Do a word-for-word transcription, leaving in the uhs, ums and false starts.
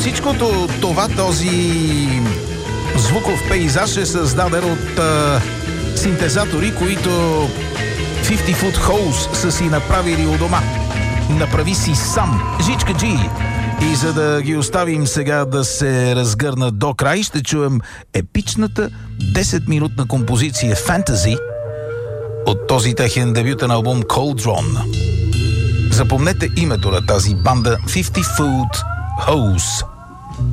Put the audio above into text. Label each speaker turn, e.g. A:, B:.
A: Всичкото това, този звуков пейзаж е създаден от а, синтезатори, които петдесет Foot Hose са си направили у дома. Направи си сам Жичка Джи. И за да ги оставим сега да се разгърнат до край, ще чуем епичната десетминутна композиция Fantasy от този техен дебютен албум Cauldron. Запомнете името на тази банда: петдесет Foot Hose.